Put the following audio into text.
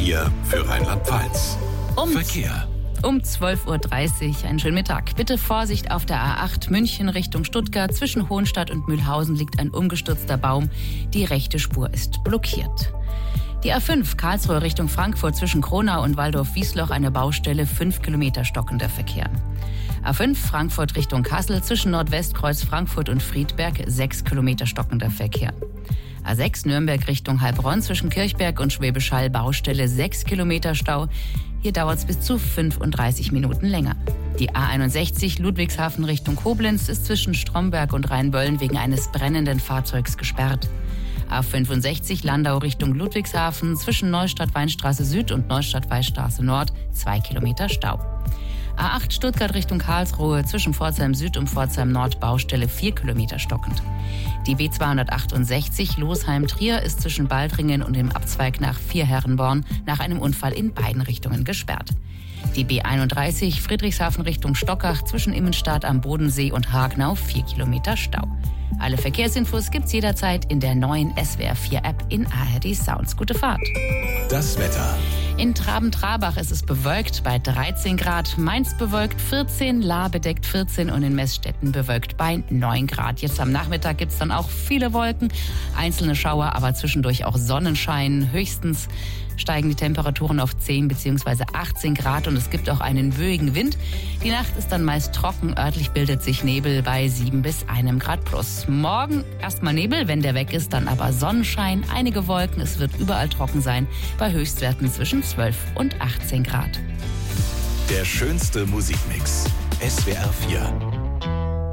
4 für Rheinland-Pfalz. Verkehr. Um 12.30 Uhr, einen schönen Mittag. Bitte Vorsicht auf der A8 München Richtung Stuttgart. Zwischen Hohenstadt und Mühlhausen liegt ein umgestürzter Baum. Die rechte Spur ist blockiert. Die A5 Karlsruhe Richtung Frankfurt zwischen Kronau und Waldorf-Wiesloch eine Baustelle, 5 Kilometer stockender Verkehr. A5 Frankfurt Richtung Kassel zwischen Nordwestkreuz Frankfurt und Friedberg 6 Kilometer stockender Verkehr. A6 Nürnberg Richtung Heilbronn zwischen Kirchberg und Schwäbisch Hall Baustelle 6 Kilometer Stau. Hier dauert es bis zu 35 Minuten länger. Die A61 Ludwigshafen Richtung Koblenz ist zwischen Stromberg und Rheinböllen wegen eines brennenden Fahrzeugs gesperrt. A65 Landau Richtung Ludwigshafen zwischen Neustadt-Weinstraße Süd und Neustadt-Weinstraße Nord 2 Kilometer Stau. A8 Stuttgart Richtung Karlsruhe zwischen Pforzheim Süd und Pforzheim Nord Baustelle 4 Kilometer stockend. Die B268 Losheim-Trier ist zwischen Baldringen und dem Abzweig nach Vierherrenborn nach einem Unfall in beiden Richtungen gesperrt. Die B31 Friedrichshafen Richtung Stockach zwischen Immenstadt am Bodensee und Hagenau 4 Kilometer Stau. Alle Verkehrsinfos gibt's jederzeit in der neuen SWR4-App in ARD Sounds. Gute Fahrt. Das Wetter. In Traben-Trabach ist es bewölkt bei 13 Grad, Mainz bewölkt 14, Lahr bedeckt 14 und in Meßstetten bewölkt bei 9 Grad. Jetzt am Nachmittag gibt's dann auch viele Wolken, einzelne Schauer, aber zwischendurch auch Sonnenschein. Höchstens steigen die Temperaturen auf 10 bzw. 18 Grad und es gibt auch einen wöhigen Wind. Die Nacht ist dann meist trocken, örtlich bildet sich Nebel bei 7 bis 1 Grad plus. Morgen erstmal Nebel, wenn der weg ist, dann aber Sonnenschein, einige Wolken, es wird überall trocken sein, bei Höchstwerten zwischen 12 und 18 Grad. Der schönste Musikmix. SWR 4.